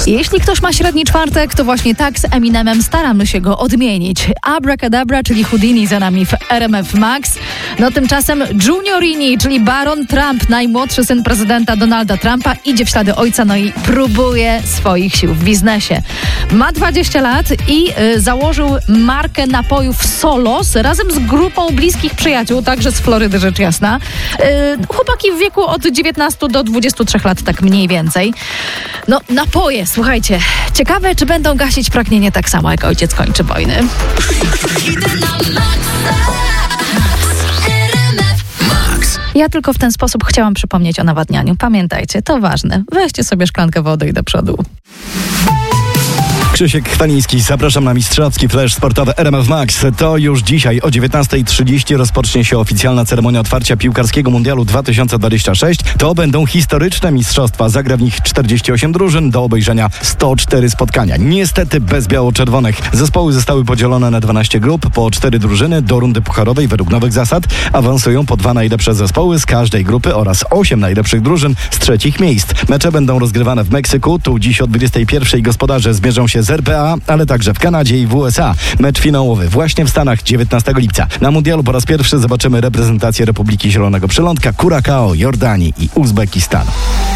Jeśli ktoś ma średni czwartek, to właśnie tak z Eminemem staramy się go odmienić. Abracadabra, czyli Houdini za nami w RMF Max. No tymczasem Juniorini, czyli Baron Trump, najmłodszy syn prezydenta Donalda Trumpa, idzie w ślady ojca, no i próbuje swoich sił w biznesie. Ma 20 lat i założył markę napojów Solos razem z grupą bliskich przyjaciół, także z Florydy, rzecz jasna. Chłopaki w wieku od 19 do 23 lat, tak mniej więcej. No, napoje, słuchajcie, ciekawe, czy będą gasić pragnienie tak samo, jak ojciec kończy wojny. Ja tylko w ten sposób chciałam przypomnieć o nawadnianiu. Pamiętajcie, to ważne. Weźcie sobie szklankę wody i do przodu. Krzysiek Chwaliński, zapraszam na mistrzowski flash sportowy RMF Max. To już dzisiaj o 19:30 rozpocznie się oficjalna ceremonia otwarcia piłkarskiego mundialu 2026. To będą historyczne mistrzostwa. Zagra w nich 48 drużyn, do obejrzenia 104 spotkania. Niestety bez biało-czerwonych. Zespoły zostały podzielone na 12 grup, po 4 drużyny. Do rundy pucharowej według nowych zasad awansują po 2 najlepsze zespoły z każdej grupy oraz 8 najlepszych drużyn z trzecich miejsc. Mecze będą rozgrywane w Meksyku. Tu dziś o 21:00 gospodarze zmierzą się z RPA, ale także w Kanadzie i w USA. Mecz finałowy właśnie w Stanach 19 lipca. Na mundialu po raz pierwszy zobaczymy reprezentację Republiki Zielonego Przylądka, Curacao, Jordanii i Uzbekistanu.